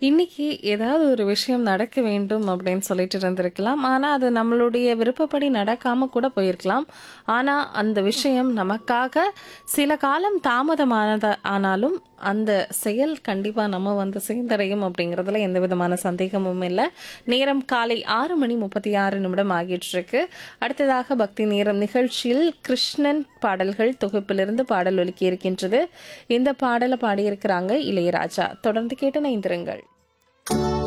இன்னைக்கு ஏதாவது ஒரு விஷயம் நடக்க வேண்டும் அப்படின்னு சொல்லிட்டு இருந்திருக்கலாம். ஆனா, அது நம்மளுடைய விருப்பப்படி நடக்காம கூட போயிருக்கலாம். ஆனா, அந்த விஷயம் நமக்காக சில காலம் ஆனாலும், அந்த செயல் கண்டிப்பா நம்ம வந்து சேர்ந்தடையும் அப்படிங்கிறதுல எந்த விதமான சந்தேகமும் இல்ல. நேரம் காலை 6 மணி 36 நிமிடம் ஆகிட்டிருக்கு. அடுத்ததாக பக்தி நேரம் நிகழ்ச்சியில் கிருஷ்ணன் பாடல்கள் தொகுப்பிலிருந்து பாடல் ஒலிக்க இருக்கின்றது. இந்த பாடலை பாடியிருக்கிறாங்க இளையராஜா. தொடர்ந்து கேட்டு இணைந்திருங்கள்.